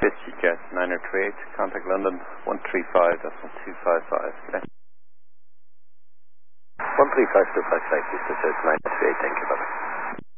Whiskey Jet 9028, contact London 135.255. Good day. 135.255, Eastern Search 938, thank you, bye-bye.